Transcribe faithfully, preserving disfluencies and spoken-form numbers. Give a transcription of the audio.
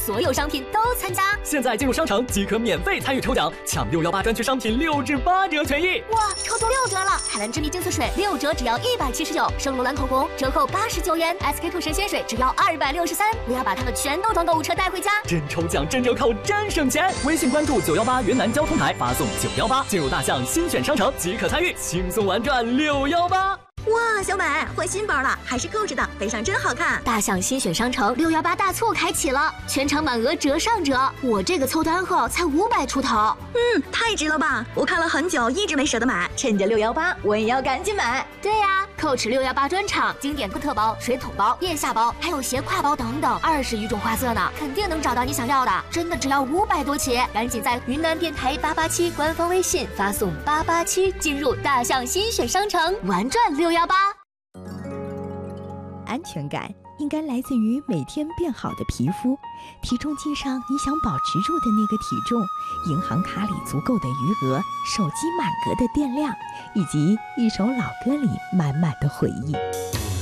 所有商品都参加。 现在进入商城即可免费参与抽奖，抢六一八专区商品六至八折权益。 哇，超多六折了！海蓝之谜净色水六折只要一百七十九，圣罗兰口红折扣八十九元 ，S K two 神仙水只要二百六十三。不要把它们全都装购物车带回家， 真抽奖真折扣真省钱！微信关注九幺八云南交通台，发送九幺八进入大象新选商城即可参与，轻松玩转六幺八。 哇，小美换新包了，还是购置的，背上真好看。 大象新选商城六幺八大促开启了，全场满额折上折。我这个凑单后才五百出头， 嗯，太值了吧！我看了很久，一直没舍得买，趁着六幺八，我也要赶紧买。 对呀、啊，蔻驰六幺八专场，经典特包、水桶包、腋下包，还有斜挎包等等，二十余种花色呢，肯定能找到你想要的。真的只要五百多起，赶紧在云南电台八八七官方微信发送八八七，进入大象新选商城，玩转六幺八。 安全感应该来自于每天变好的皮肤，体重计上你想保持住的那个体重，银行卡里足够的余额，手机满格的电量，以及一首老歌里满满的回忆。